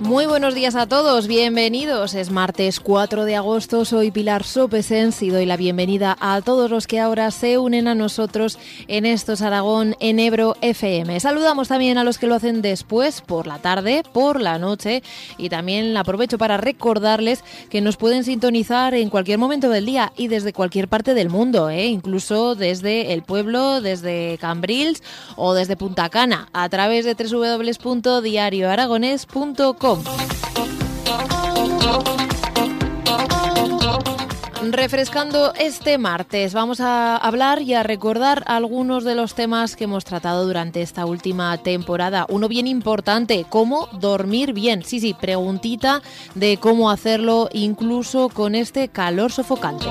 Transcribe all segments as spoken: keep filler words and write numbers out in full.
Muy buenos días a todos, bienvenidos. Es martes cuatro de agosto, soy Pilar Sopesens y doy la bienvenida a todos los que ahora se unen a nosotros en Estos Aragón en Ebro F M. Saludamos también a los que lo hacen después, por la tarde, por la noche, y también aprovecho para recordarles que nos pueden sintonizar en cualquier momento del día y desde cualquier parte del mundo, ¿eh? Incluso desde el pueblo, desde Cambrils o desde Punta Cana, a través de doble u doble u doble u punto diario aragonés punto com. Refrescando este martes, vamos a hablar y a recordar algunos de los temas que hemos tratado durante esta última temporada. Uno bien importante, cómo dormir bien. Sí, sí, preguntita de cómo hacerlo incluso con este calor sofocante.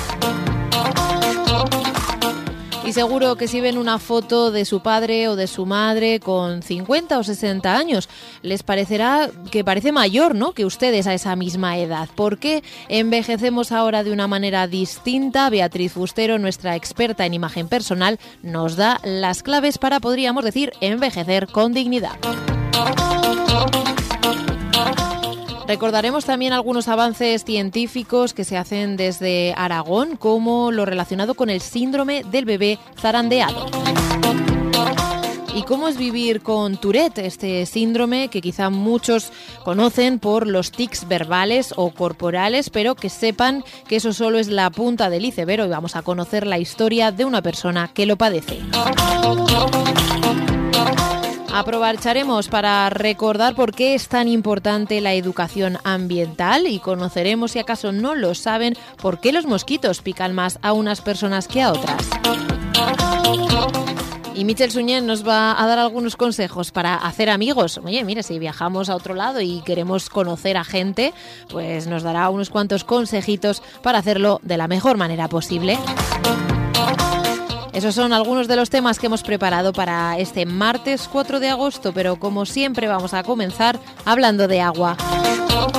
Y seguro que si ven una foto de su padre o de su madre con cincuenta o sesenta años, les parecerá que parece mayor, ¿no?, que ustedes a esa misma edad. ¿Por qué envejecemos ahora de una manera distinta? Beatriz Fustero, nuestra experta en imagen personal, nos da las claves para, podríamos decir, envejecer con dignidad. Recordaremos también algunos avances científicos que se hacen desde Aragón, como lo relacionado con el síndrome del bebé zarandeado. ¿Y cómo es vivir con Tourette, este síndrome que quizá muchos conocen por los tics verbales o corporales, pero que sepan que eso solo es la punta del iceberg y vamos a conocer la historia de una persona que lo padece? Aprovecharemos para recordar por qué es tan importante la educación ambiental y conoceremos, si acaso no lo saben, por qué los mosquitos pican más a unas personas que a otras. Y Michel Suñé nos va a dar algunos consejos para hacer amigos. Oye, mire, si viajamos a otro lado y queremos conocer a gente, pues nos dará unos cuantos consejitos para hacerlo de la mejor manera posible. Esos son algunos de los temas que hemos preparado para este martes cuatro de agosto, pero como siempre vamos a comenzar hablando de agua.